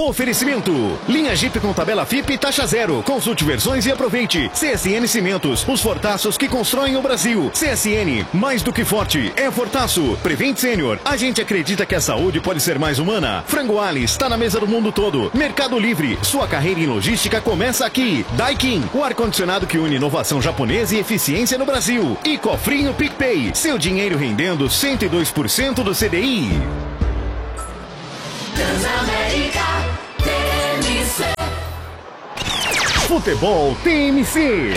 Oferecimento. Linha Jeep com tabela FIP e taxa zero. Consulte versões e aproveite. CSN Cimentos, os fortaços que constroem o Brasil. CSN, mais do que forte, é fortaço. Prevent Senior, a gente acredita que a saúde pode ser mais humana. Frango Ali está na mesa do mundo todo. Mercado Livre, sua carreira em logística começa aqui. Daikin, o ar-condicionado que une inovação japonesa e eficiência no Brasil. E Cofrinho PicPay, seu dinheiro rendendo 102% do CDI. Transamérica TMC. Futebol TMC.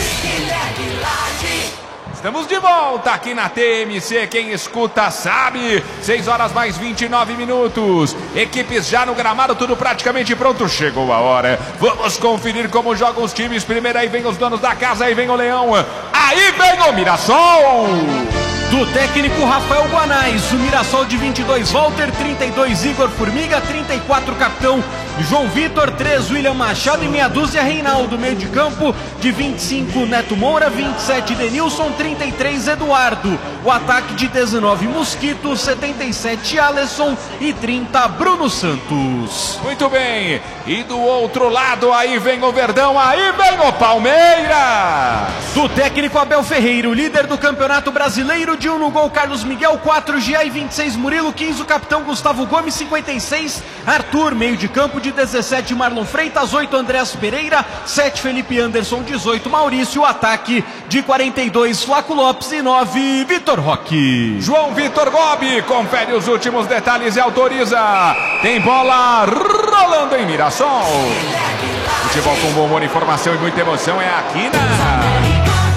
Estamos de volta aqui na TMC, quem escuta sabe, 6 horas mais 29 minutos, equipes já no gramado, tudo praticamente pronto, chegou a hora, vamos conferir como jogam os times, primeiro aí vem os donos da casa, aí vem o Leão, aí vem o Mirassol! Do técnico Rafael Guanais, o Mirassol de 22, Walter, 32, Igor Formiga, 34, capitão João Vitor, 3, William Machado e meia dúzia, Reinaldo, meio de campo, de 25, Neto Moura, 27, Denilson, 33, Eduardo, o ataque de 19, Mosquito, 77, Alisson e 30, Bruno Santos. Muito bem, e do outro lado aí vem o Verdão, aí vem o Palmeiras! Do técnico Abel Ferreira, o líder do Campeonato Brasileiro, de 1 no gol, Carlos Miguel, 4, Gia e 26, Murilo, 15, o capitão Gustavo Gomes, 56, Arthur, meio de campo, de 17, Marlon Freitas, 8, Andrés Pereira, 7, Felipe Anderson, 18, Maurício, o ataque de 42, Flaco Lopes e 9, Vitor Roque. João Vitor Gobi confere os últimos detalhes e autoriza. Tem bola rolando em Mirassol. Futebol com bom humor, informação e muita emoção é aqui na...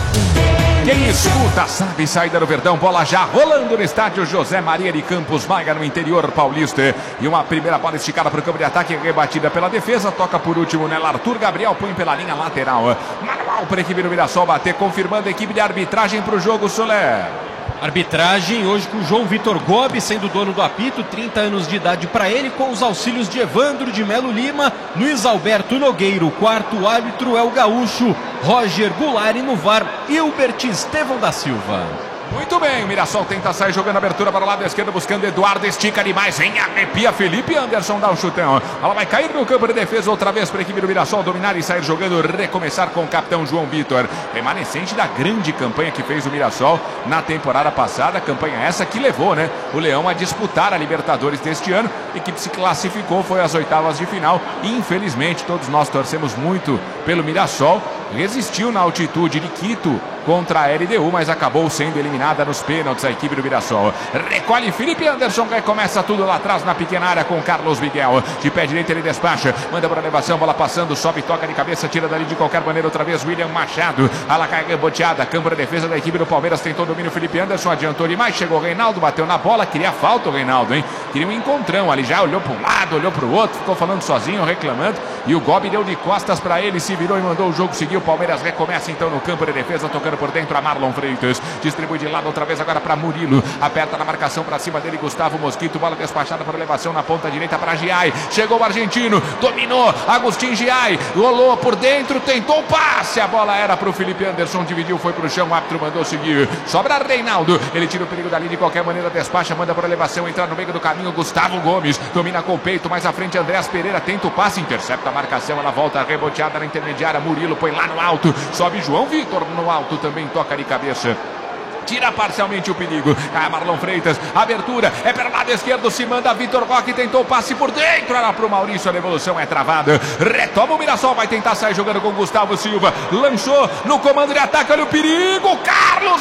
Quem escuta sabe, saída do Verdão, bola já rolando no estádio José Maria de Campos Maia, no interior paulista. E uma primeira bola esticada para o campo de ataque, rebatida pela defesa, toca por último nela, Arthur Gabriel põe pela linha lateral. Manual para a equipe do Mirassol bater, confirmando a equipe de arbitragem para o jogo, Solé. Arbitragem hoje com João Vitor Gobi sendo dono do apito, 30 anos de idade para ele, com os auxílios de Evandro de Melo Lima, Luiz Alberto Nogueiro, quarto árbitro é o gaúcho Roger Goulart, no VAR, Hilbert Estevão da Silva. Muito bem, o Mirassol tenta sair jogando abertura para o lado esquerdo, buscando Eduardo, estica demais, vem, arrepia Felipe Anderson, dá um chutão. Ela vai cair no campo de defesa outra vez para a equipe do Mirassol dominar e sair jogando, recomeçar com o capitão João Vitor. Remanescente da grande campanha que fez o Mirassol na temporada passada, campanha essa que levou, né, o Leão a disputar a Libertadores deste ano. A equipe se classificou, foi às oitavas de final e infelizmente todos nós torcemos muito pelo Mirassol. Resistiu na altitude de Quito contra a LDU, mas acabou sendo eliminada nos pênaltis a equipe do Mirassol. Recolhe Felipe Anderson, recomeça tudo lá atrás na pequena área com Carlos Miguel. De pé direito ele despacha, manda para a elevação, bola passando, sobe, toca de cabeça, tira dali de qualquer maneira outra vez William Machado. Ela cai reboteada, campo de defesa da equipe do Palmeiras, tentou domínio Felipe Anderson, adiantou demais, chegou o Reinaldo, bateu na bola, queria falta o Reinaldo, hein? Queria um encontrão ali, já olhou para um lado, olhou para o outro, ficou falando sozinho, reclamando, e o Gobi deu de costas para ele, se virou e mandou o jogo seguir. O Palmeiras recomeça então no campo de defesa, tocando por dentro a Marlon Freitas, distribui de lado outra vez agora para Murilo, aperta na marcação para cima dele Gustavo Mosquito, bola despachada por elevação na ponta direita para Giai, chegou o argentino, dominou Agustin Giai, rolou por dentro, tentou o passe, a bola era para o Felipe Anderson, dividiu, foi para o chão, o árbitro mandou seguir, sobra Reinaldo, ele tira o perigo dali de qualquer maneira, despacha, manda por elevação, entrar no meio do caminho, Gustavo Gomes, domina com o peito, mais à frente Andrés Pereira, tenta o passe, intercepta a marcação, ela volta reboteada na intermediária, Murilo põe lá no alto, sobe João Vitor no alto, também toca de cabeça, tira parcialmente o perigo, cai Marlon Freitas, abertura, é pelo lado esquerdo, se manda Vitor Roque, tentou o passe por dentro, era pro Maurício, a devolução é travada, retoma o Mirassol, vai tentar sair jogando com Gustavo Silva, lançou no comando de ataque, olha o perigo, Carlos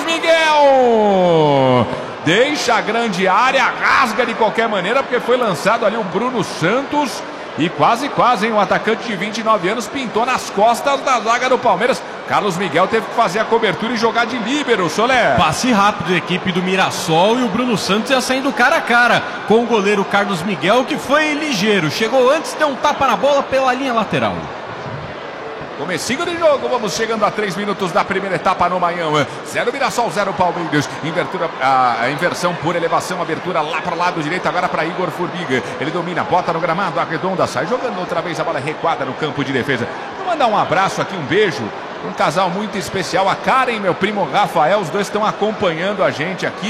Miguel, deixa a grande área, rasga de qualquer maneira, porque foi lançado ali o Bruno Santos, e quase, hein, o atacante de 29 anos pintou nas costas da zaga do Palmeiras. Carlos Miguel teve que fazer a cobertura e jogar de líbero, Solé. Passe rápido da equipe do Mirassol e o Bruno Santos ia saindo cara a cara com o goleiro Carlos Miguel, que foi ligeiro. Chegou antes, deu um tapa na bola pela linha lateral. Comecinho de jogo, vamos chegando a 3 minutos da primeira etapa no Maião. 0 Mirassol, 0 Palmeiras. A inversão por elevação, abertura lá para o lado direito, agora para Igor Formiga. Ele domina, bota no gramado, arredonda, sai jogando outra vez, a bola recuada no campo de defesa. Vou mandar um abraço aqui, um beijo. Um casal muito especial, a Karen e meu primo Rafael, os dois estão acompanhando a gente aqui.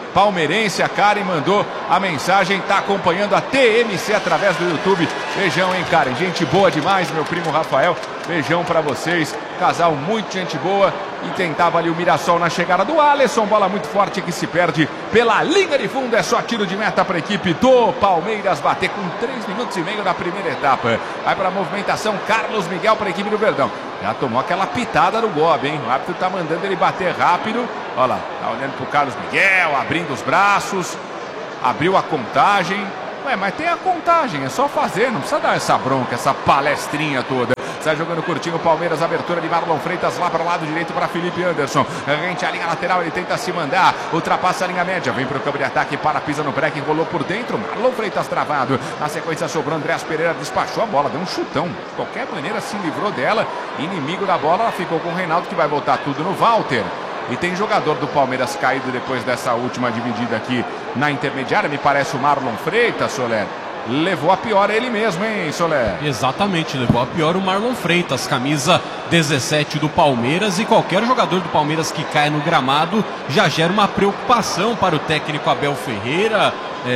palmeirense. A Karen mandou a mensagem, tá acompanhando a TMC através do YouTube. Beijão, hein, Karen? Gente boa demais, meu primo Rafael. Beijão pra vocês. Casal muito gente boa. E tentava ali o Mirassol na chegada do Alisson. Bola muito forte que se perde pela linha de fundo. É só tiro de meta para a equipe do Palmeiras bater com 3 minutos e meio na primeira etapa. Vai para a movimentação Carlos Miguel para a equipe do Verdão. Já tomou aquela pitada no Gob, hein? O árbitro tá mandando ele bater rápido. Olha lá, tá olhando pro Carlos Miguel, abrindo os braços. Abriu a contagem. Ué, mas tem a contagem, é só fazer, não precisa dar essa bronca, essa palestrinha toda. Sai jogando curtinho o Palmeiras, abertura de Marlon Freitas lá para o lado direito para Felipe Anderson. Rente a linha lateral, ele tenta se mandar, ultrapassa a linha média, vem para o campo de ataque, para, pisa no break, rolou por dentro, Marlon Freitas travado. Na sequência sobrou Andrés Pereira, despachou a bola, deu um chutão. De qualquer maneira se livrou dela, inimigo da bola, ela ficou com o Reinaldo que vai voltar tudo no Walter. E tem jogador do Palmeiras caído depois dessa última dividida aqui na intermediária. Me parece o Marlon Freitas, Soler. Levou a pior ele mesmo, hein, Soler? Exatamente, levou a pior o Marlon Freitas, camisa 17 do Palmeiras. E qualquer jogador do Palmeiras que cai no gramado já gera uma preocupação para o técnico Abel Ferreira,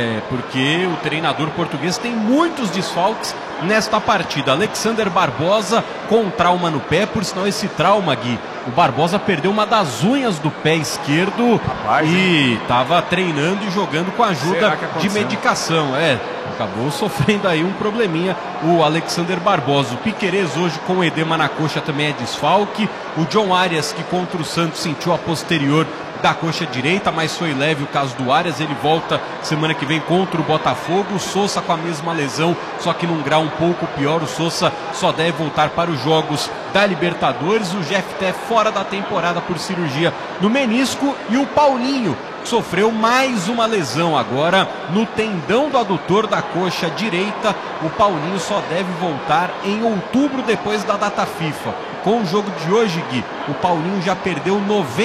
porque o treinador português tem muitos desfalques nesta partida. Alexander Barbosa com trauma no pé, por sinal esse trauma, Gui, o Barbosa perdeu uma das unhas do pé esquerdo. Rapaz, e estava treinando e jogando com a ajuda de medicação. Acabou sofrendo aí um probleminha o Alexander Barbosa. O Piquerez hoje com o edema na coxa também é desfalque. O John Arias, que contra o Santos sentiu a posterior da coxa direita, mas foi leve o caso do Arias. Ele volta semana que vem contra o Botafogo. O Sousa com a mesma lesão, só que num grau um pouco pior. O Sousa só deve voltar para os jogos da Libertadores. O Jefté fora da temporada por cirurgia no menisco. E o Paulinho sofreu mais uma lesão agora no tendão do adutor da coxa direita. O Paulinho só deve voltar em outubro, depois da data FIFA. Com o jogo de hoje, Gui, o Paulinho já perdeu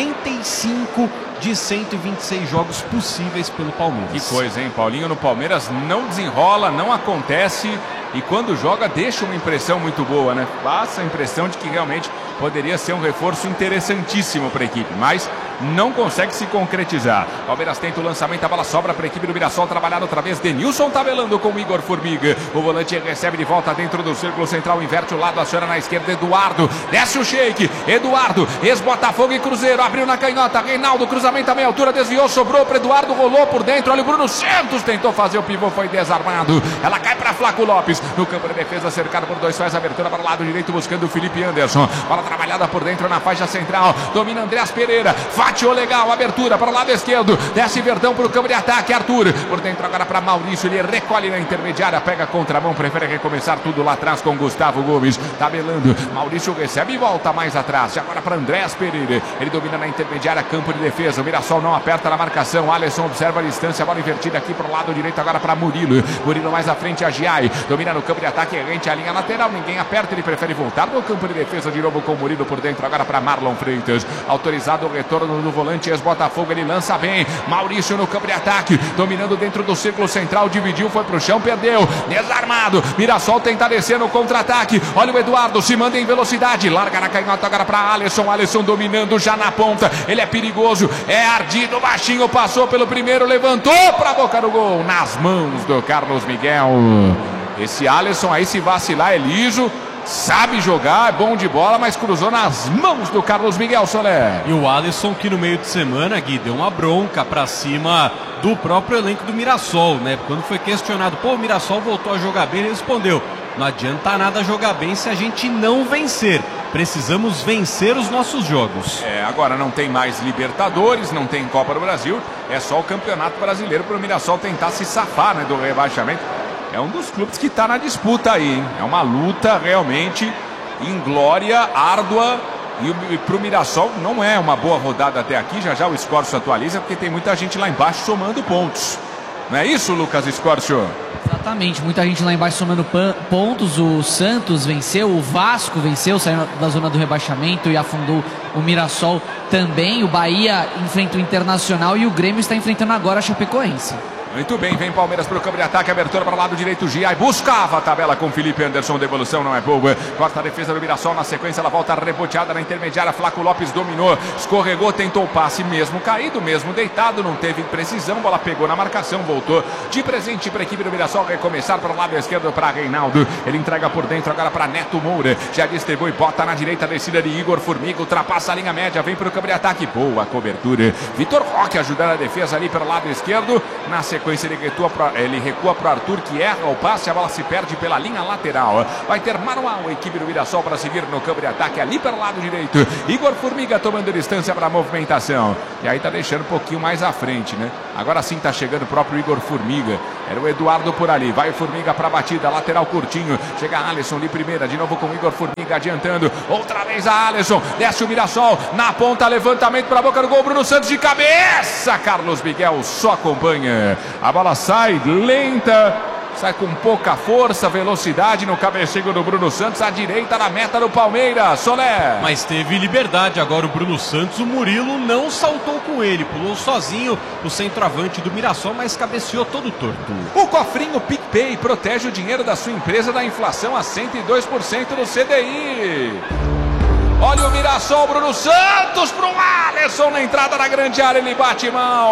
95 de 126 jogos possíveis pelo Palmeiras. Que coisa, hein? Paulinho no Palmeiras não desenrola, não acontece. E quando joga deixa uma impressão muito boa, né? Passa a impressão de que realmente poderia ser um reforço interessantíssimo para a equipe, mas não consegue se concretizar. Palmeiras tenta o lançamento, a bola sobra para a equipe do Mirassol, trabalhar outra vez, Denilson tabelando com o Igor Formiga. O volante recebe de volta dentro do círculo central, inverte o lado, aciona na esquerda, Eduardo, desce o shake, Eduardo, ex-Botafogo e Cruzeiro, abriu na canhota, Reinaldo, cruzamento a meia altura, desviou, sobrou para Eduardo, rolou por dentro, olha o Bruno Santos, tentou fazer o pivô, foi desarmado, ela cai para Flaco Lopes, no campo de defesa, cercado por dois, faz a abertura para o lado direito, buscando o Felipe Anderson, bola trabalhada por dentro na faixa central, domina Andrés Pereira, fatiou legal, abertura para o lado esquerdo, desce Verdão para o campo de ataque, Arthur, por dentro agora para Maurício, ele recolhe na intermediária, pega a contramão, prefere recomeçar tudo lá atrás com Gustavo Gomes, tabelando, Maurício recebe e volta mais atrás, agora para Andrés Pereira, ele domina na intermediária, campo de defesa, o Mirassol não aperta na marcação, Alisson observa a distância, bola invertida aqui para o lado direito agora para Murilo, Murilo mais à frente, a Giai, domina no campo de ataque, errante a linha lateral, ninguém aperta, ele prefere voltar no campo de defesa de novo com o Murilo por dentro, agora para Marlon Freitas, autorizado o retorno do volante ex-Botafogo, ele lança bem, Maurício no campo de ataque, dominando dentro do círculo central, dividiu, foi pro chão, perdeu, desarmado, Mirassol tenta descer no contra-ataque, olha o Eduardo, se manda em velocidade, larga na canhota agora para Alisson, Alisson dominando já na ponta, ele é perigoso, é ardido, baixinho, passou pelo primeiro, levantou para a boca do gol, nas mãos do Carlos Miguel. Esse Alisson aí, se vacilar, é liso, sabe jogar, é bom de bola, mas cruzou nas mãos do Carlos Miguel, Soler. E o Alisson que no meio de semana, Gui, deu uma bronca pra cima do próprio elenco do Mirassol, né? Quando foi questionado, o Mirassol voltou a jogar bem, ele respondeu, não adianta nada jogar bem se a gente não vencer. Precisamos vencer os nossos jogos. Agora não tem mais Libertadores, não tem Copa do Brasil, é só o Campeonato Brasileiro para o Mirassol tentar se safar, né, do rebaixamento. É um dos clubes que está na disputa aí, hein? É uma luta realmente inglória, árdua. E para o Mirassol não é uma boa rodada até aqui. Já o Escórcio atualiza, porque tem muita gente lá embaixo somando pontos. Não é isso, Lucas Escórcio? Exatamente, muita gente lá embaixo somando pontos. O Santos venceu, o Vasco venceu, saiu da zona do rebaixamento e afundou o Mirassol também. O Bahia enfrenta o Internacional e o Grêmio está enfrentando agora a Chapecoense. Muito bem, vem Palmeiras para o campo de ataque, abertura para o lado direito, Giai buscava a tabela com Felipe Anderson, devolução não é boa, corta a defesa do Mirassol, na sequência ela volta reboteada na intermediária, Flaco Lopes dominou, escorregou, tentou o passe mesmo caído, mesmo deitado, não teve precisão, bola pegou na marcação, voltou de presente para a equipe do Mirassol, recomeçar para o lado esquerdo para Reinaldo, ele entrega por dentro agora para Neto Moura, já distribui, bota na direita, descida de Igor Formiga, ultrapassa a linha média, vem para o campo de ataque, boa cobertura, Vitor Roque ajudando a defesa ali pelo lado esquerdo, na sequência ele recua para o Arthur, que erra o passe, a bola se perde pela linha lateral. Vai ter manual a equipe do Mirassol para seguir no campo de ataque ali pelo lado direito. Igor Formiga tomando distância para a movimentação. E aí tá deixando um pouquinho mais à frente, né? Agora sim tá chegando o próprio Igor Formiga. Era o Eduardo por ali. Vai o Formiga para a batida, lateral curtinho. Chega a Alisson de primeira, de novo com o Igor Formiga adiantando. Outra vez a Alisson. Desce o Mirassol na ponta, levantamento para a boca do gol. Bruno Santos de cabeça. Carlos Miguel só acompanha. A bola sai lenta, sai com pouca força, velocidade no cabeceio do Bruno Santos, à direita na meta do Palmeiras, Solé. Mas teve liberdade agora o Bruno Santos, o Murilo não saltou com ele, pulou sozinho o centroavante do Mirassol, mas cabeceou todo torto. O cofrinho PicPay protege o dinheiro da sua empresa da inflação a 102% do CDI. Olha o Mirassol, Bruno Santos para o Alisson na entrada da grande área, ele bate mal.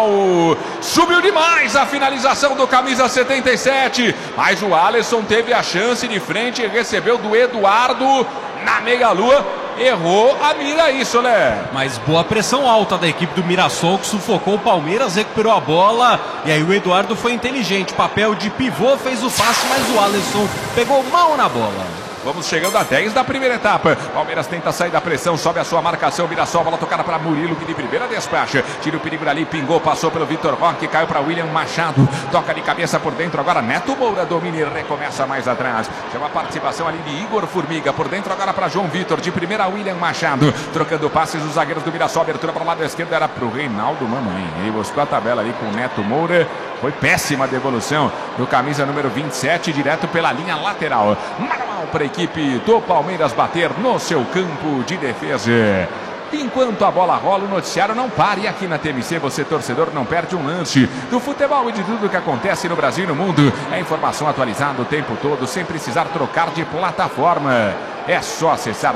Subiu demais a finalização do camisa 77, mas o Alisson teve a chance de frente e recebeu do Eduardo na meia-lua. Errou a mira aí, Solé. Mas boa pressão alta da equipe do Mirassol, que sufocou o Palmeiras, recuperou a bola. E aí o Eduardo foi inteligente, papel de pivô, fez o passe, mas o Alisson pegou mal na bola. Vamos chegando a 10 da primeira etapa. Palmeiras tenta sair da pressão, sobe a sua marcação. Mirassol, bola tocada para Murilo, que de primeira despacha. Tira o perigo dali, pingou, passou pelo Vitor Roque, caiu para William Machado. Toca de cabeça por dentro, agora Neto Moura domina e recomeça mais atrás. Chama a participação ali de Igor Formiga. Por dentro agora para João Vitor, de primeira William Machado. Trocando passes os zagueiros do Mirassol. Abertura para o lado esquerdo era para o Reinaldo Mamãe. Ele buscou a tabela ali com o Neto Moura. Foi péssima a devolução do camisa número 27, direto pela linha lateral. Manual para a equipe do Palmeiras bater no seu campo de defesa. Enquanto a bola rola, o noticiário não para. E aqui na TMC, você, torcedor, não perde um lance do futebol e de tudo que acontece no Brasil e no mundo. É informação atualizada o tempo todo, sem precisar trocar de plataforma. É só acessar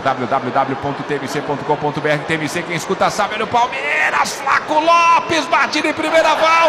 www.tmc.com.br. TMC, quem escuta sabe, no Palmeiras. Flaco Lopes, batida em primeira,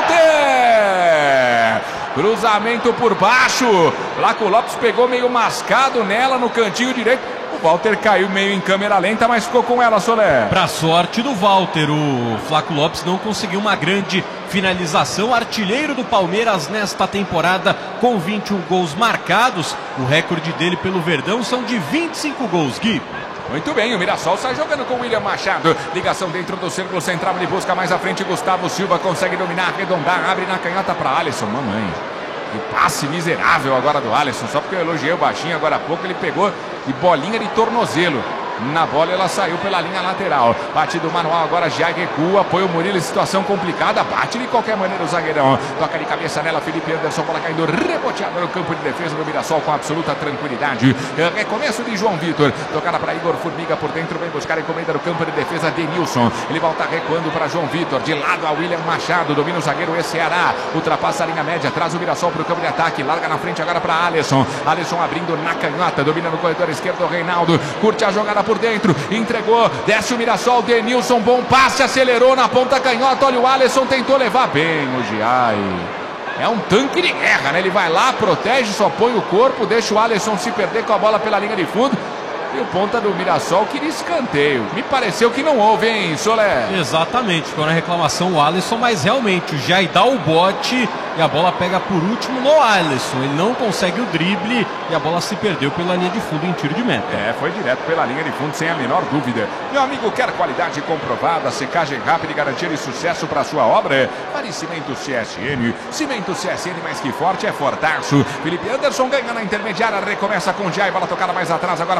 Walter. Cruzamento por baixo. Flaco Lopes pegou meio mascado nela no cantinho direito. O Walter caiu meio em câmera lenta, mas ficou com ela, Solé. Pra sorte do Walter, o Flaco Lopes não conseguiu uma grande finalização. Artilheiro do Palmeiras nesta temporada com 21 gols marcados. O recorde dele pelo Verdão são de 25 gols, Gui. Muito bem, o Mirassol sai jogando com o William Machado. Ligação dentro do círculo central, ele busca mais à frente. Gustavo Silva consegue dominar, arredondar, abre na canhota para Alisson. Mamãe. Que passe miserável agora do Alisson. Só porque eu elogiei o baixinho agora há pouco, ele pegou de bolinha de tornozelo. Na bola ela saiu pela linha lateral. Bate do manual agora, já recua. Põe o Murilo em situação complicada. Bate de qualquer maneira o zagueirão. Toca de cabeça nela, Felipe Anderson. Bola caindo, reboteada no campo de defesa do Mirassol com absoluta tranquilidade. Recomeço de João Vitor. Tocada para Igor Formiga por dentro. Vem buscar a encomenda no campo de defesa, Denilson. Ele volta recuando para João Vitor. De lado a William Machado. Domina o zagueiro Ceará. Ultrapassa a linha média. Traz o Mirassol para o campo de ataque. Larga na frente agora para Alisson. Alisson abrindo na canhota. Domina no corredor esquerdo o Reinaldo. Curte a jogada por dentro, entregou, desce o Mirassol, Denilson, bom passe, acelerou na ponta canhota, olha o Alisson, tentou levar bem o Giai. É um tanque de guerra, né? Ele vai lá, protege, só põe o corpo, deixa o Alisson se perder com a bola pela linha de fundo. E o ponta do Mirassol queria escanteio. Me pareceu que não houve, hein, Solé? Exatamente, ficou na reclamação o Alisson, mas realmente o Giai dá o bote e a bola pega por último no Alisson. Ele não consegue o drible e a bola se perdeu pela linha de fundo em tiro de meta. É, foi direto pela linha de fundo, sem a menor dúvida. Meu amigo, quer qualidade comprovada, secagem rápida e garantia de sucesso para sua obra? Fale Cimento CSN. Cimento CSN mais que forte é fortaço. Felipe Anderson ganha na intermediária, recomeça com o Giai, bola tocada mais atrás agora para Murilo.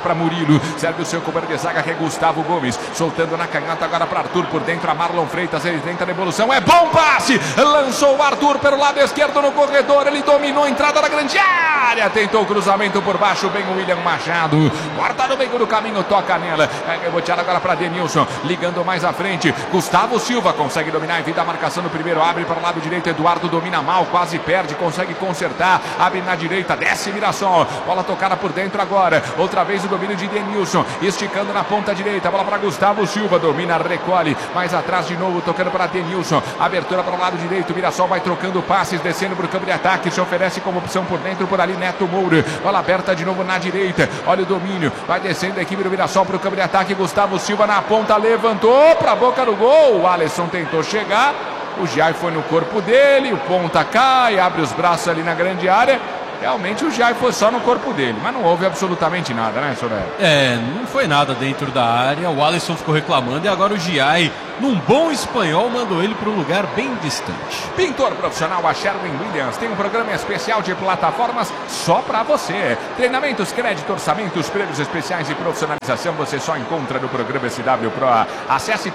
Murilo. Serve o seu companheiro de zaga, que é Gustavo Gomes. Soltando na canhota agora para Arthur. Por dentro a Marlon Freitas. Ele tenta a devolução. É bom passe. Lançou o Arthur pelo lado esquerdo no corredor. Ele dominou a entrada da grande área. Tentou o cruzamento por baixo. Bem o William Machado. Corta no meio do caminho. Toca nela. É reboteada agora para Denilson. Ligando mais à frente. Gustavo Silva consegue dominar. Evita a marcação no primeiro. Abre para o lado direito. Eduardo domina mal. Quase perde. Consegue consertar. Abre na direita. Desce Mirassol. Bola tocada por dentro agora. Outra vez o domínio de Denilson. Esticando na ponta direita. Bola para Gustavo Silva. Domina, recolhe. Mais atrás de novo. Tocando para Denilson. Abertura para o lado direito. Mirassol vai trocando passes. Descendo para o campo de ataque. Se oferece como opção por dentro. Por ali Neto Moura. Bola aberta de novo na direita. Olha o domínio. Vai descendo a equipe do Mirassol para o campo de ataque. Gustavo Silva na ponta. Levantou para a boca do gol. O Alisson tentou chegar. O Giai foi no corpo dele. O ponta cai. Abre os braços ali na grande área. Realmente o Giai foi só no corpo dele, mas não houve absolutamente nada, né, Soler? Não foi nada dentro da área. O Alisson ficou reclamando e agora o Giai, num bom espanhol, mandou ele para um lugar bem distante. Pintor profissional, a Sherwin Williams tem um programa especial de plataformas só para você. Treinamentos, crédito, orçamentos, prêmios especiais e profissionalização você só encontra no programa SW Pro. Acesse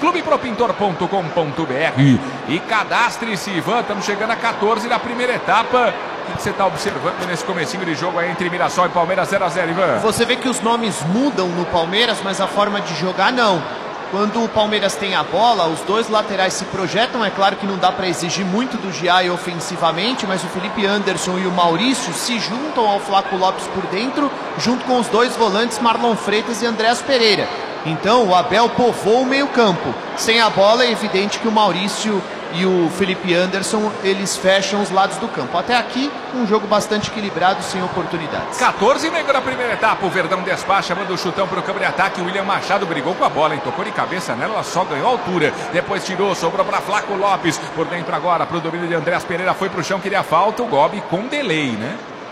clubepropintor.com.br e cadastre-se, Ivan. Estamos chegando a 14 da primeira etapa. O que você está observando nesse comecinho de jogo aí entre Mirassol e Palmeiras 0-0, Ivan? Você vê que os nomes mudam no Palmeiras, mas a forma de jogar não. Quando o Palmeiras tem a bola, os dois laterais se projetam. É claro que não dá para exigir muito do Giai ofensivamente, mas o Felipe Anderson e o Maurício se juntam ao Flaco Lopes por dentro, junto com os dois volantes Marlon Freitas e Andréas Pereira. Então o Abel povoou o meio-campo. Sem a bola é evidente que o Maurício e o Felipe Anderson, eles fecham os lados do campo. Até aqui, um jogo bastante equilibrado, sem oportunidades. 14,5 na primeira etapa, o Verdão despacha, manda o chutão para o campo de ataque. O William Machado brigou com a bola, hein? Tocou de cabeça nela, ela só ganhou altura. Depois tirou, sobrou para Flaco Lopes. Por dentro agora, para o domínio de Andréas Pereira, foi para o chão, queria falta. O Gobi com delay, né?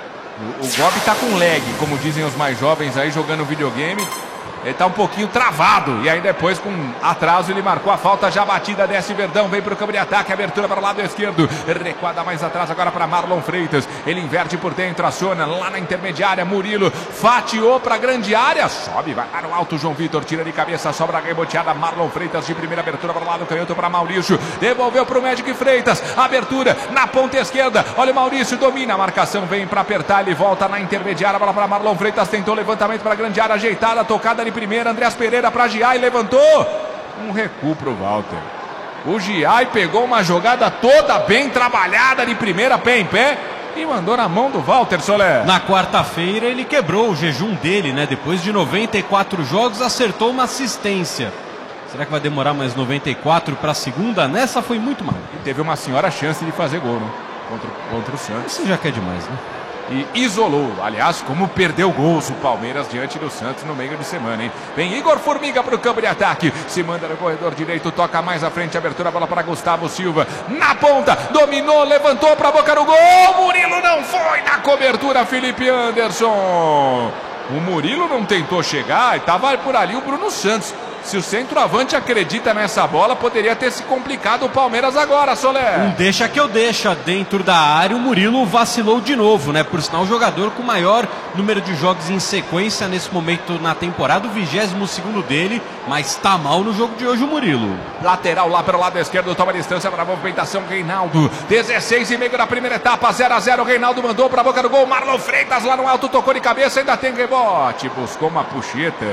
O Gobi tá com lag, como dizem os mais jovens aí, jogando videogame. Ele tá um pouquinho travado. E aí depois, com atraso, ele marcou a falta já batida. Desce Verdão, vem pro campo de ataque. Abertura para o lado esquerdo. Recuada mais atrás agora para Marlon Freitas. Ele inverte por dentro, aciona lá na intermediária. Murilo fatiou para a grande área. Sobe, vai para o alto. João Vitor tira de cabeça, sobra a reboteada. Marlon Freitas de primeira abertura para o lado canhoto para Maurício. Devolveu para o Magic Freitas. Abertura na ponta esquerda. Olha o Maurício, domina. A marcação vem para apertar. Ele volta na intermediária. Bola para Marlon Freitas. Tentou levantamento para a grande área. Ajeitada, tocada de primeira, Andréas Pereira para Giai, levantou. Um recuo pro Walter. O Giai pegou uma jogada toda bem trabalhada de primeira, pé em pé, e mandou na mão do Walter, Soler. Na quarta-feira ele quebrou o jejum dele, né? Depois de 94 jogos, acertou uma assistência. Será que vai demorar mais 94 para a segunda? Nessa foi muito mal. E teve uma senhora chance de fazer gol, né? Contra o Santos. Isso já quer demais, né? E isolou, aliás, como perdeu gols o Palmeiras diante do Santos no meio de semana, hein? Vem Igor Formiga para o campo de ataque, se manda no corredor direito, toca mais à frente, abertura, bola para Gustavo Silva, na ponta, dominou, levantou para a boca do gol, Murilo não foi na cobertura, Felipe Anderson. O Murilo não tentou chegar, estava por ali o Bruno Santos. Se o centroavante acredita nessa bola, poderia ter se complicado o Palmeiras agora, Soler. Um deixa que eu deixa dentro da área. O Murilo vacilou de novo, né? Por sinal, o jogador com maior número de jogos em sequência nesse momento na temporada, o 22º dele, mas tá mal no jogo de hoje o Murilo. Lateral lá para o lado esquerdo, toma distância para a movimentação, Reinaldo. 16,5 na primeira etapa, 0-0. Reinaldo mandou para a boca do gol. Marlon Freitas lá no alto, tocou de cabeça, ainda tem rebote. Buscou uma puxeta.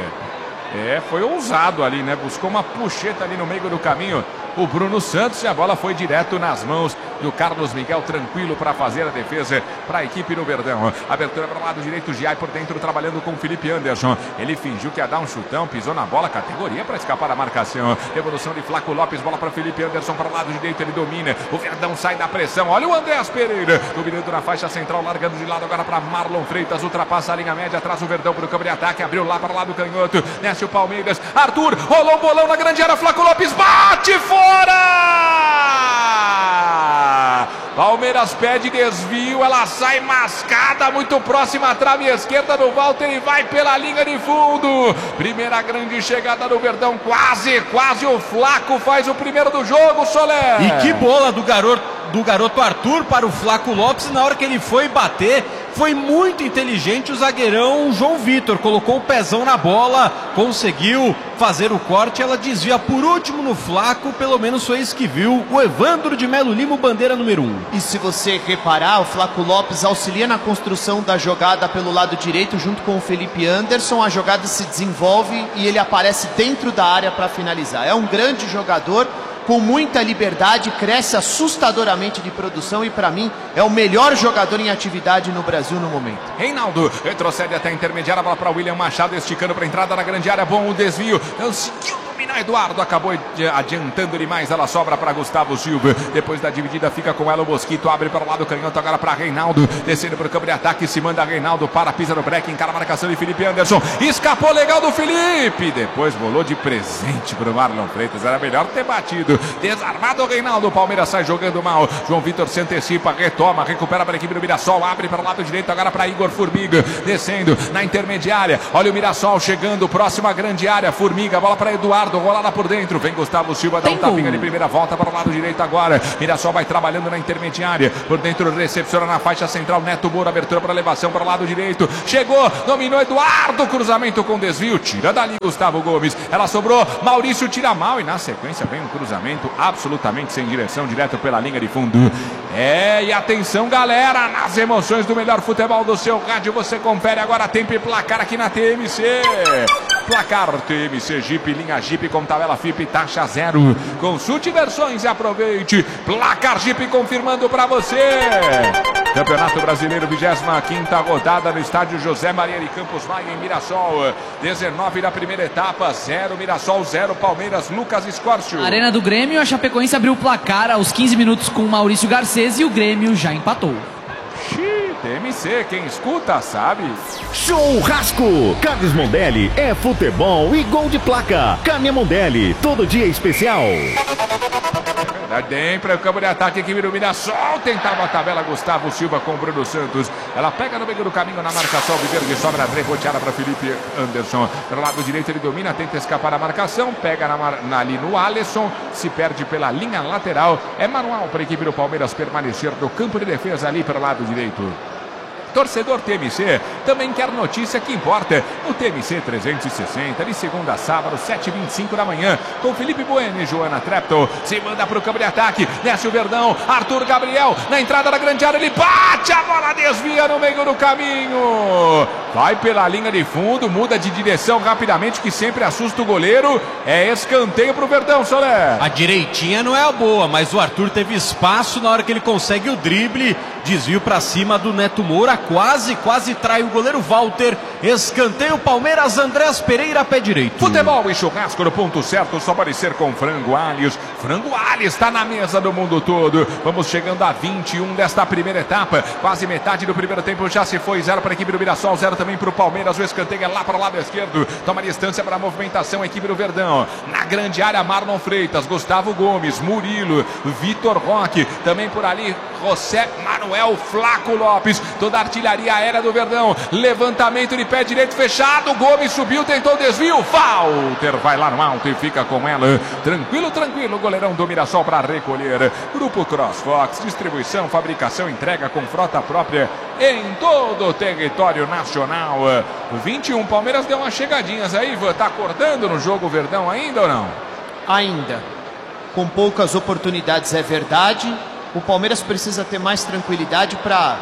Foi ousado ali, né? Buscou uma puxeta ali no meio do caminho o Bruno Santos e a bola foi direto nas mãos do Carlos Miguel, tranquilo para fazer a defesa para a equipe do Verdão. Abertura para o lado direito, Giai por dentro trabalhando com o Felipe Anderson. Ele fingiu que ia dar um chutão, pisou na bola, categoria para escapar da marcação. Devolução de Flaco Lopes, bola para Felipe Anderson para o lado direito, ele domina. O Verdão sai da pressão. Olha o Andréas Pereira, dominando na faixa central, largando de lado agora para Marlon Freitas, ultrapassa a linha média, traz o Verdão para o campo de ataque, abriu lá para o lado canhoto, desce o Palmeiras. Arthur, rolou o bolão na grande área, Flaco Lopes bate fora! Palmeiras pede desvio, ela sai mascada, muito próxima à trave esquerda do Walter e vai pela linha de fundo. Primeira grande chegada do Verdão, quase o Flaco faz o primeiro do jogo, Soler. E que bola do garoto Arthur para o Flaco Lopes, na hora que ele foi bater, Foi muito inteligente o zagueirão João Vitor, colocou o pezão na bola, conseguiu fazer o corte, ela desvia por último no Flaco, pelo menos foi isso que viu o Evandro de Melo Lima, bandeira número 1. E se você reparar, o Flaco Lopes auxilia na construção da jogada pelo lado direito junto com o Felipe Anderson, a jogada se desenvolve e ele aparece dentro da área para finalizar. É um grande jogador, com muita liberdade, cresce assustadoramente de produção e para mim é o melhor jogador em atividade no Brasil no momento. Reinaldo retrocede até a intermediária, a bola para William Machado, esticando para a entrada na grande área, bom o desvio, conseguiu dominar Eduardo, acabou adiantando demais, ela sobra para Gustavo Silva, depois da dividida fica com ela o Mosquito, abre para o lado canhoto, agora para Reinaldo, descendo para o campo de ataque, se manda Reinaldo, para, pisa no break, encara a marcação de Felipe Anderson, escapou legal do Felipe, depois rolou de presente para o Marlon Freitas, era melhor ter batido. Desarmado o Reinaldo, o Palmeiras sai jogando mal, João Vitor se antecipa, retoma, recupera para a equipe do Mirassol, abre para o lado direito agora para Igor Formiga, descendo na intermediária, olha o Mirassol chegando, próxima grande área, Formiga, bola para Eduardo, rolada por dentro, vem Gustavo Silva, dá um tapinha de primeira, volta para o lado direito agora, Mirassol vai trabalhando na intermediária, por dentro recepciona na faixa central, Neto Moura, abertura para elevação para o lado direito, chegou, dominou Eduardo, cruzamento com desvio, tira dali Gustavo Gomes, ela sobrou, Maurício tira mal e na sequência vem um cruzamento absolutamente sem direção, direto pela linha de fundo. E atenção galera, nas emoções do melhor futebol do seu rádio, você confere agora tempo e placar aqui na TMC. Placar TMC Jeep, linha Jeep com tabela FIP, taxa zero. Consulte versões e aproveite. Placar Jeep confirmando para você. Campeonato Brasileiro, 25ª rodada no estádio José Maria de Campos Maia em Mirassol. 19 da primeira etapa, 0 Mirassol, 0 Palmeiras, Lucas Escórcio. Arena do Grêmio, a Chapecoense abriu o placar aos 15 minutos com o Maurício Garcês e o Grêmio já empatou. TMC, quem escuta sabe. Churrasco! Carnes Mondelli é futebol e gol de placa. Carne Mondelli, todo dia especial. Dá para o campo de ataque, equipe do Mirassol, tentava a tabela Gustavo Silva com Bruno Santos, ela pega no meio do caminho na marcação, Viverde sobra, reboteada para Felipe Anderson, pelo lado direito ele domina, tenta escapar da marcação, pega ali no Alisson, se perde pela linha lateral, é manual para a equipe do Palmeiras permanecer no campo de defesa ali pelo lado direito. Torcedor TMC também quer notícia que importa no TMC 360, de segunda a sábado, 7h25 da manhã, com Felipe Bueno e Joana Trepto. Se manda para o campo de ataque, desce o Verdão, Arthur Gabriel, na entrada da grande área, ele bate, a bola desvia no meio do caminho. Vai pela linha de fundo, muda de direção rapidamente, que sempre assusta o goleiro. É escanteio para o Verdão, Soler. A direitinha não é a boa, mas o Arthur teve espaço na hora que ele consegue o drible, desvio para cima do Neto Moura, quase trai o goleiro Walter. Escanteio Palmeiras, Andrés Pereira, pé direito. Futebol e churrasco no ponto certo, só pode ser com Frango Alhos. Frango Alhos está na mesa do mundo todo. Vamos chegando a 21 desta primeira etapa. Quase metade do primeiro tempo já se foi. 0 para a equipe do Mirassol, 0 também para o Palmeiras. O escanteio é lá para o lado esquerdo. Toma distância para a movimentação a equipe do Verdão. Na grande área, Marlon Freitas, Gustavo Gomes, Murilo, Vitor Roque. Também por ali, José Manuel, Flaco Lopes. Toda a artilharia aérea do Verdão. Levantamento de pé direito fechado. Gomes subiu, tentou desvio. Walter vai lá no alto e fica com ela. Tranquilo, o goleirão do Mirassol para recolher. Grupo CrossFox, distribuição, fabricação, entrega com frota própria em todo o território nacional. 21, Palmeiras deu umas chegadinhas aí, Ivan. Tá acordando no jogo Verdão ainda ou não? Ainda. Com poucas oportunidades, é verdade. O Palmeiras precisa ter mais tranquilidade para...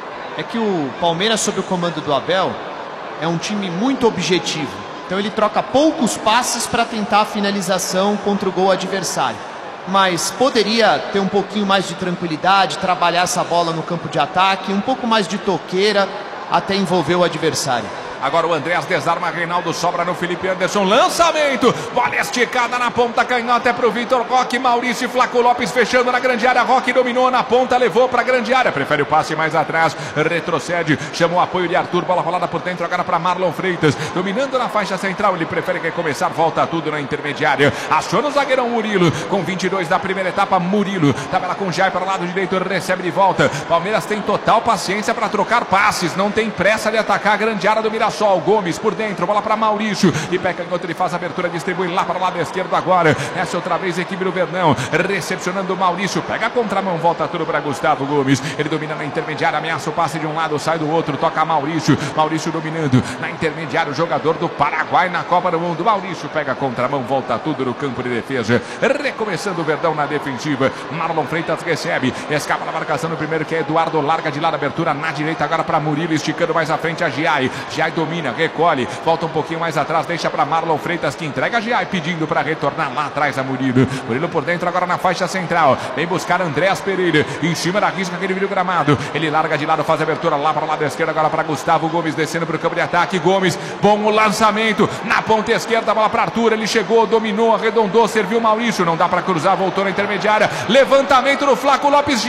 É que o Palmeiras, sob o comando do Abel, é um time muito objetivo. Então ele troca poucos passes para tentar a finalização contra o gol adversário. Mas poderia ter um pouquinho mais de tranquilidade, trabalhar essa bola no campo de ataque, um pouco mais de toqueira até envolver o adversário. Agora o Andrés desarma, Reinaldo sobra no Felipe Anderson, lançamento, bola esticada na ponta canhota, é pro Vitor Roque, Maurício e Flaco Lopes fechando na grande área, Roque dominou na ponta, levou pra grande área, prefere o passe mais atrás, retrocede, chamou o apoio de Arthur, bola rolada por dentro agora para Marlon Freitas, dominando na faixa central, ele prefere recomeçar, volta tudo na intermediária, aciona o zagueirão Murilo, com 22 da primeira etapa, Murilo, tabela com Jair para o lado direito, recebe de volta, Palmeiras tem total paciência para trocar passes, não tem pressa de atacar a grande área do Mirassol. Mirassol. Gomes por dentro, bola para Maurício. E pé canhoto, ele faz a abertura, distribui lá para o lado esquerdo agora. Essa outra vez a equipe do Verdão, recepcionando o Maurício. Pega a contramão, volta tudo para Gustavo Gomes. Ele domina na intermediária, ameaça o passe de um lado, sai do outro, toca Maurício. Maurício dominando na intermediária, o jogador do Paraguai na Copa do Mundo. Maurício pega a contramão, volta tudo no campo de defesa. Recomeçando o Verdão na defensiva. Marlon Freitas recebe, escapa na marcação no primeiro, que é Eduardo, larga de lado, abertura na direita agora para Murilo, esticando mais à frente a Giai. Giai domina, recolhe, volta um pouquinho mais atrás, deixa para Marlon Freitas, que entrega a Giai, pedindo para retornar lá atrás a Murilo. Murilo por dentro agora na faixa central, vem buscar Andréas Pereira, em cima da risca que ele vira o gramado. Ele larga de lado, faz a abertura lá para o lado esquerdo, agora para Gustavo Gomes, descendo para o campo de ataque. Gomes, bom o lançamento, na ponta esquerda, bola para Arthur, ele chegou, dominou, arredondou, serviu Maurício, não dá para cruzar, voltou na intermediária, levantamento do Flaco Lopes.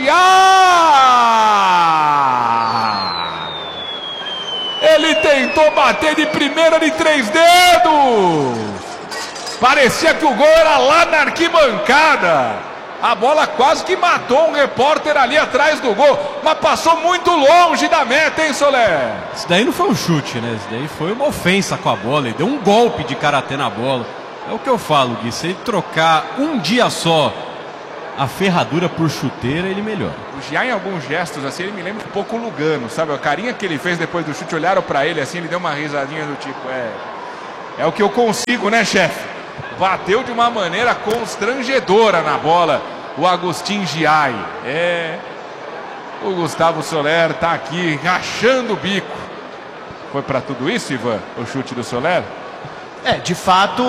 Ele tentou bater de primeira de 3 dedos. Parecia que o gol era lá na arquibancada. A bola quase que matou um repórter ali atrás do gol, mas passou muito longe da meta, hein, Soler? Isso daí não foi um chute, né? Isso daí foi uma ofensa com a bola. Ele deu um golpe de karatê na bola. É o que eu falo, Gui. Se ele trocar um dia só a ferradura por chuteira, ele melhora. Já em alguns gestos assim, ele me lembra um pouco o Lugano, sabe? A carinha que ele fez depois do chute, olharam pra ele assim, ele deu uma risadinha do tipo, é o que eu consigo, né, chefe? Bateu de uma maneira constrangedora na bola o Agustin Giai. O Gustavo Soler tá aqui rachando o bico. Foi pra tudo isso, Ivan, o chute do Soler? De fato,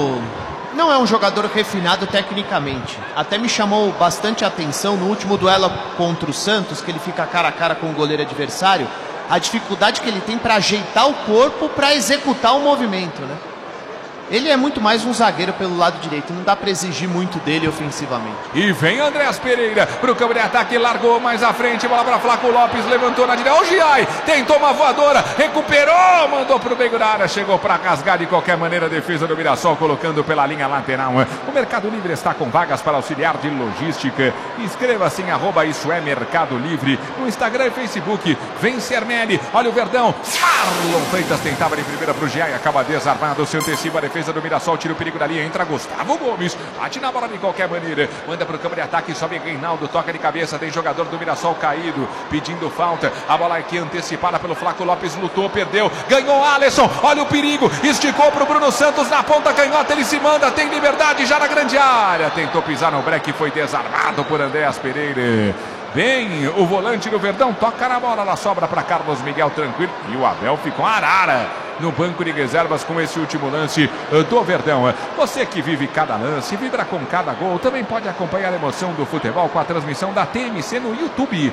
não é um jogador refinado tecnicamente. Até me chamou bastante atenção no último duelo contra o Santos, que ele fica cara a cara com o goleiro adversário, a dificuldade que ele tem para ajeitar o corpo para executar o movimento, né? Ele é muito mais um zagueiro pelo lado direito, não dá para exigir muito dele ofensivamente. E vem Andréas Pereira pro campo de ataque, largou mais à frente, bola para Flaco Lopes, levantou na direita, o Giai tentou uma voadora, recuperou, mandou pro meio da área, chegou para rasgar de qualquer maneira a defesa do Mirassol, colocando pela linha lateral. O Mercado Livre está com vagas para auxiliar de logística. Inscreva-se em @IsoEMercado Livre no Instagram e Facebook. Vem Cernelli, olha o Verdão, Marlon Freitas tentava de primeira pro Giai, acaba desarmado, se antecipa a defesa do Mirassol, tira o perigo dali, entra Gustavo Gomes, bate na bola de qualquer maneira, manda pro campo de ataque, sobe Reinaldo, toca de cabeça, tem jogador do Mirassol caído, pedindo falta, a bola aqui antecipada pelo Flaco Lopes, lutou, perdeu, ganhou Alisson, olha o perigo, esticou pro Bruno Santos na ponta canhota, ele se manda, tem liberdade já na grande área, tentou pisar no breque, foi desarmado por Andréas Pereira. Bem, o volante do Verdão toca na bola, ela sobra para Carlos Miguel tranquilo, e o Abel ficou arara no banco de reservas com esse último lance do Verdão. Você que vive cada lance, vibra com cada gol, também pode acompanhar a emoção do futebol com a transmissão da TMC no YouTube.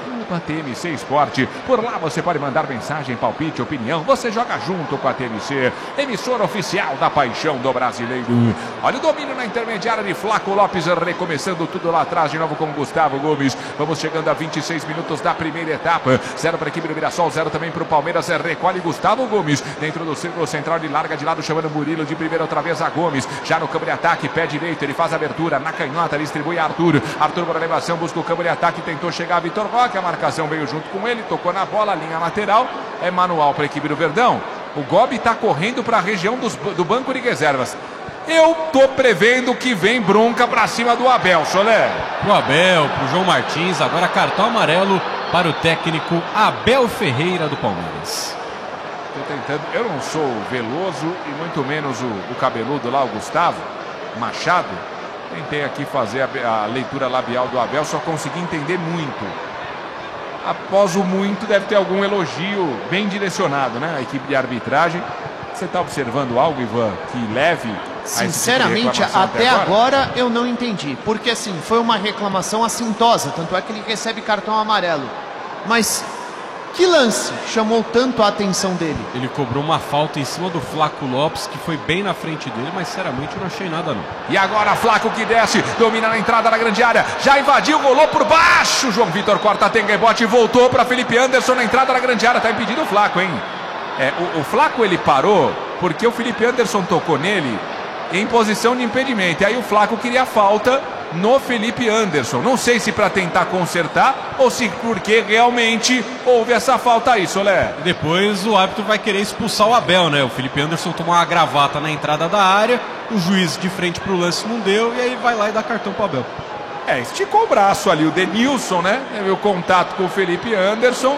TMC Esporte. Por lá você pode mandar mensagem, palpite, opinião. Você joga junto com a TMC, emissora oficial da paixão do brasileiro. Olha o domínio na intermediária de Flaco Lopes, recomeçando tudo lá atrás de novo com Gustavo Gomes. Vamos chegando a 26 minutos da primeira etapa. 0 para a equipe do Mirassol, 0 também para o Palmeiras. Recolhe Gustavo Gomes dentro do círculo central, de larga de lado, chamando Murilo de primeira outra vez a Gomes. Já no campo de ataque, pé direito, ele faz a abertura na canhota, distribui a Arthur. Arthur para a elevação, busca o campo de ataque, tentou chegar a Vitor Roque, a marcação veio junto com ele, tocou na bola, linha lateral, é manual para a equipe do Verdão. O Gobi está correndo para a região do banco de reservas. Eu tô prevendo que vem bronca para cima do Abel, Soler. Pro Abel, pro João Martins, agora cartão amarelo para o técnico Abel Ferreira do Palmeiras. Tô tentando, eu não sou o Veloso e muito menos o cabeludo lá, o Gustavo Machado. Tentei aqui fazer a leitura labial do Abel, só consegui entender muito. Após o muito, deve ter algum elogio bem direcionado, né? A equipe de arbitragem. Você está observando algo, Ivan, que leve a sinceramente, até agora eu não entendi. Porque, assim, foi uma reclamação assintosa. Tanto é que ele recebe cartão amarelo. Mas que lance chamou tanto a atenção dele? Ele cobrou uma falta em cima do Flaco Lopes, que foi bem na frente dele, mas sinceramente eu não achei nada não. E agora Flaco que desce, domina na entrada da grande área, já invadiu, rolou por baixo, João Vitor corta, tem rebote e voltou para Felipe Anderson na entrada da grande área, tá impedido o Flaco, hein? O Flaco ele parou porque o Felipe Anderson tocou nele em posição de impedimento, e aí o Flaco queria falta no Felipe Anderson. Não sei se para tentar consertar ou se porque realmente houve essa falta aí, Solé. Depois o árbitro vai querer expulsar o Abel, né? O Felipe Anderson tomou uma gravata na entrada da área, o juiz de frente pro lance não deu e aí vai lá e dá cartão pro Abel. Esticou o braço ali, o Denilson, né? Teve o contato com o Felipe Anderson.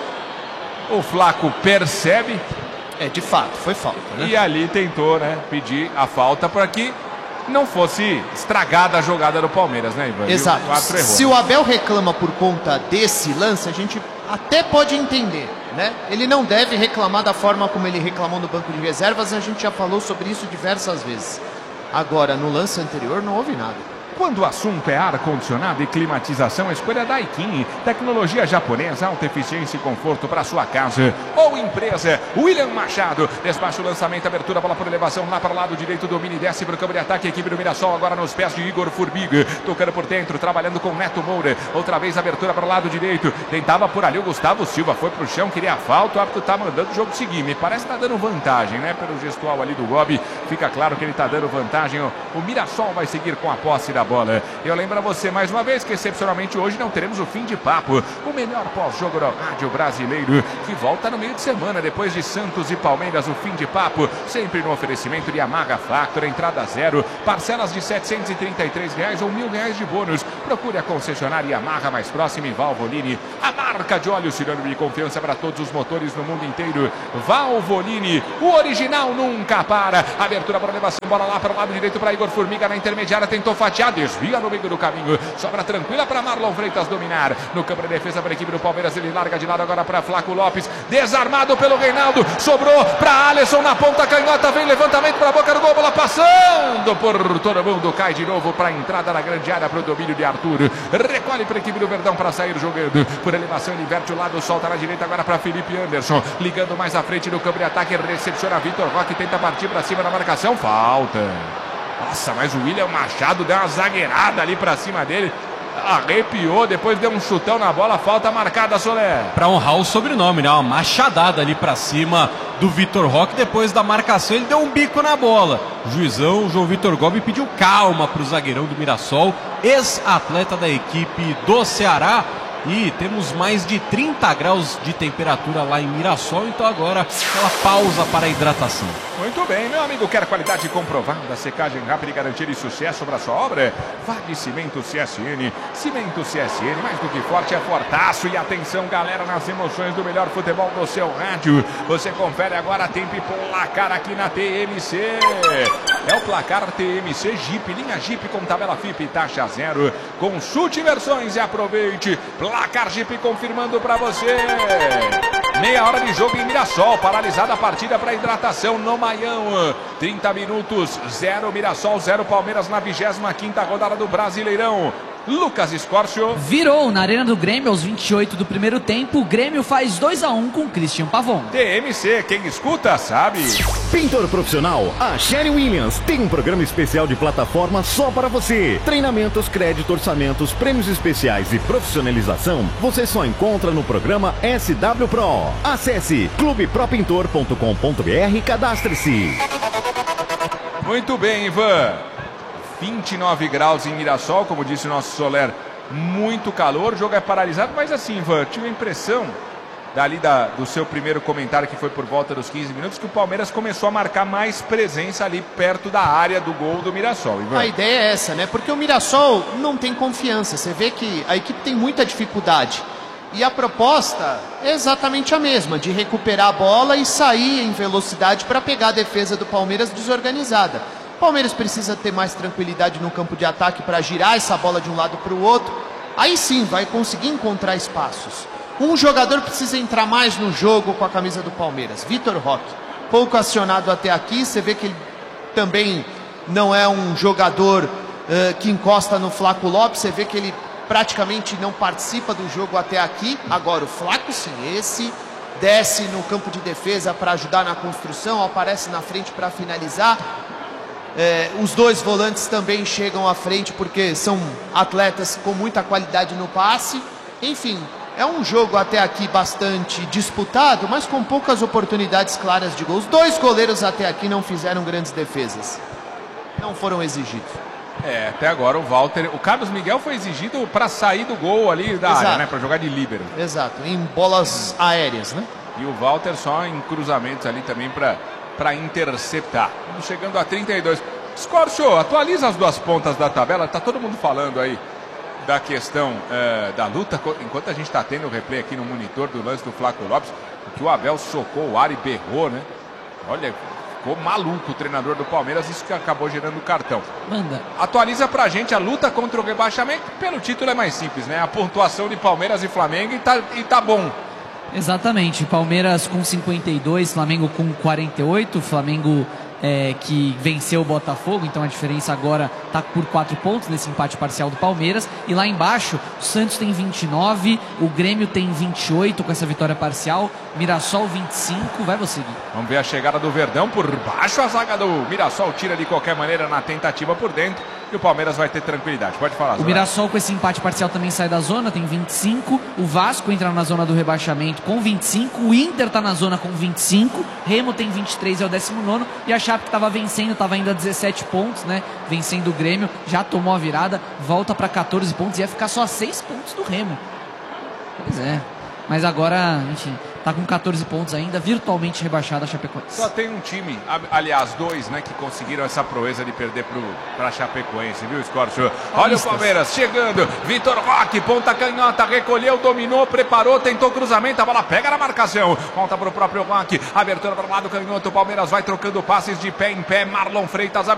O Flaco percebe. De fato, foi falta, né? E ali tentou, né, pedir a falta para que não fosse estragada a jogada do Palmeiras, né, Ivan? Exato. E o árbitro errou, Se o Abel reclama por conta desse lance, a gente até pode entender, né? Ele não deve reclamar da forma como ele reclamou no banco de reservas, a gente já falou sobre isso diversas vezes. Agora, no lance anterior, não houve nada. Quando o assunto é ar-condicionado e climatização, a escolha é Daikin. Tecnologia japonesa, alta eficiência e conforto para sua casa ou empresa. William Machado, despacha o lançamento, abertura, bola por elevação, lá para o lado direito, domina e desce para o campo de ataque. A equipe do Mirassol agora nos pés de Igor Formiga, tocando por dentro, trabalhando com Neto Moura. Outra vez abertura para o lado direito, tentava por ali o Gustavo Silva, foi para o chão, queria a falta, o árbitro tá mandando o jogo seguir. Me parece que tá dando vantagem, né? Pelo gestual ali do Gobi, fica claro que ele tá dando vantagem. O Mirassol vai seguir com a posse da bola. Eu lembro a você mais uma vez que excepcionalmente hoje não teremos o fim de papo, o melhor pós-jogo do rádio brasileiro, que volta no meio de semana depois de Santos e Palmeiras. O fim de papo sempre no oferecimento de Yamaha Factor, entrada zero, parcelas de R$ 733 ou R$ 1.000 de bônus. Procure a concessionária Yamaha mais próxima em Valvoline, a marca de óleo sinônimo de confiança para todos os motores no mundo inteiro. Valvoline, o original nunca para. Abertura para elevação, bola lá para o lado direito para Igor Formiga na intermediária, tentou fatiar, desvia no meio do caminho, sobra tranquila para Marlon Freitas dominar, no campo de defesa para a equipe do Palmeiras, ele larga de lado agora para Flaco Lopes, desarmado pelo Reinaldo, sobrou para Alisson na ponta canhota, vem levantamento para a boca do gol, bola passando por todo mundo, cai de novo para a entrada na grande área para o domínio de Arthur, recolhe para a equipe do Verdão para sair jogando, por elevação ele inverte o lado, solta na direita agora para Felipe Anderson, ligando mais à frente no campo de ataque, recepciona Vitor Roque, tenta partir para cima na marcação, falta. Nossa, mas o William Machado deu uma zagueirada ali pra cima dele. Arrepiou, depois deu um chutão na bola. Falta marcada, Solé. Pra honrar o sobrenome, né? Uma machadada ali pra cima do Vitor Roque. Depois da marcação, ele deu um bico na bola. O juizão, o João Vitor Gobi, pediu calma pro zagueirão do Mirassol, ex-atleta da equipe do Ceará. E temos mais de 30 graus de temperatura lá em Mirassol, então agora aquela pausa para a hidratação. Muito bem, meu amigo, quer qualidade comprovada, secagem rápida e garantia de sucesso para sua obra? Vá de Cimento CSN. Cimento CSN, mais do que forte, é fortaço. E atenção, galera, nas emoções do melhor futebol do seu rádio. Você confere agora tempo e placar aqui na TMC. É o placar TMC Jeep, linha Jeep com tabela FIP, taxa zero. Consulte versões e aproveite. Placar Jeep confirmando para você. Meia hora de jogo em Mirassol, paralisada a partida para hidratação no Maião. 30 minutos, 0 Mirassol, 0 Palmeiras na 25ª rodada do Brasileirão. Lucas Escórcio. Virou na Arena do Grêmio aos 28 do primeiro tempo. O Grêmio faz 2-1 com Christian Pavon. TMC, quem escuta sabe. Pintor profissional, a Sherry Williams tem um programa especial de plataforma só para você. Treinamentos, crédito, orçamentos, prêmios especiais e profissionalização você só encontra no programa SW Pro. Acesse clubepropintor.com.br e cadastre-se. Muito bem, Ivan. 29 graus em Mirassol, como disse o nosso Soler, muito calor, o jogo é paralisado, mas assim, Ivan, tive a impressão do seu primeiro comentário, que foi por volta dos 15 minutos, que o Palmeiras começou a marcar mais presença ali perto da área do gol do Mirassol, Ivan. A ideia é essa, né? Porque o Mirassol não tem confiança, você vê que a equipe tem muita dificuldade. E a proposta é exatamente a mesma, de recuperar a bola e sair em velocidade para pegar a defesa do Palmeiras desorganizada. O Palmeiras precisa ter mais tranquilidade no campo de ataque para girar essa bola de um lado para o outro. Aí sim vai conseguir encontrar espaços. Um jogador precisa entrar mais no jogo com a camisa do Palmeiras, Vitor Roque. Pouco acionado até aqui, você vê que ele também não é um jogador que encosta no Flaco Lopes, você vê que ele praticamente não participa do jogo até aqui. Agora o Flaco sim, esse desce no campo de defesa para ajudar na construção, aparece na frente para finalizar. Os dois volantes também chegam à frente porque são atletas com muita qualidade no passe. Enfim, é um jogo até aqui bastante disputado, mas com poucas oportunidades claras de gol. Os dois goleiros até aqui não fizeram grandes defesas, não foram exigidos. Até agora o Walter, o Carlos Miguel foi exigido para sair do gol ali da área, né? Para jogar de líbero. Exato, em bolas aéreas, né? E o Walter só em cruzamentos ali também para interceptar. Chegando a 32. Scorcho, atualiza as duas pontas da tabela. Tá todo mundo falando aí da questão da luta, enquanto a gente está tendo o replay aqui no monitor do lance do Flávio Lopes, que o Abel socou o ar e berrou, né? Olha, ficou maluco o treinador do Palmeiras, isso que acabou gerando o cartão. Manda. Atualiza pra gente a luta contra o rebaixamento. Pelo título é mais simples, né? A pontuação de Palmeiras e Flamengo e tá bom. Exatamente, Palmeiras com 52, Flamengo com 48, Flamengo que venceu o Botafogo, então a diferença agora está por 4 pontos nesse empate parcial do Palmeiras. E lá embaixo, o Santos tem 29, o Grêmio tem 28 com essa vitória parcial, Mirassol 25, vai você, Gui. Vamos ver a chegada do Verdão por baixo, a zaga do Mirassol tira de qualquer maneira na tentativa por dentro e o Palmeiras vai ter tranquilidade. Pode falar, Zé. O Mirassol com esse empate parcial também sai da zona, tem 25, o Vasco entra na zona do rebaixamento com 25, o Inter está na zona com 25, Remo tem 23, é o 19º, e a Chape que estava vencendo, estava ainda a 17 pontos, né? Vencendo o Grêmio, já tomou a virada, volta para 14 pontos e ia ficar só a 6 pontos do Remo. Pois é, mas agora, enfim, tá com 14 pontos ainda, virtualmente rebaixada a Chapecoense. Só tem um time, aliás, 2, né, que conseguiram essa proeza de perder pra Chapecoense, viu, Scorcho? Olha o Palmeiras chegando, Vitor Roque, ponta canhota, recolheu, dominou, preparou, tentou cruzamento, a bola pega na marcação, volta pro próprio Roque, abertura para o lado canhoto, o Palmeiras vai trocando passes de pé em pé, Marlon Freitas,